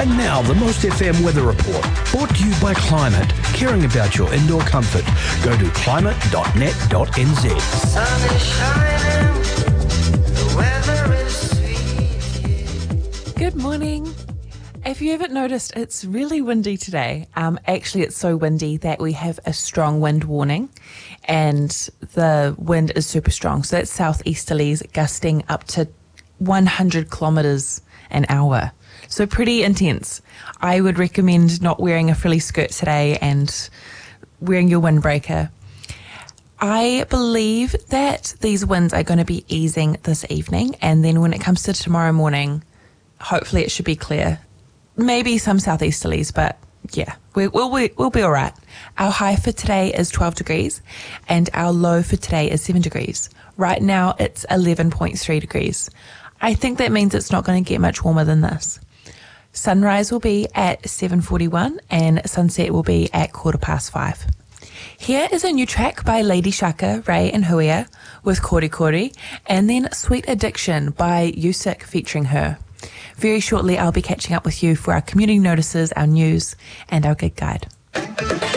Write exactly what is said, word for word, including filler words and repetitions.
And now the Most F M Weather Report, brought to you by Climate, caring about your indoor comfort. Go to climate dot net dot n z. Sun is shining, the weather is sweet. Good morning. If you haven't noticed, it's really windy today. Um, actually, it's so windy that we have a strong wind warning, and the wind is super strong. So that's southeasterlies gusting up to one hundred kilometres an hour. So pretty intense. I would recommend not wearing a frilly skirt today and wearing your windbreaker. I believe that these winds are going to be easing this evening, and then when it comes to tomorrow morning, hopefully it should be clear. Maybe some southeasterlies, but yeah, we, we'll, we, we'll be all right. Our high for today is twelve degrees, and our low for today is seven degrees. Right now, it's eleven point three degrees. I think that means it's not going to get much warmer than this. Sunrise will be at seven forty-one and sunset will be at quarter past five. Here is a new track by Lady Shaka, Ray and Huia with Kori Kori, and then Sweet Addiction by Yusik featuring her. Very shortly, I'll be catching up with you for our community notices, our news, and our gig guide.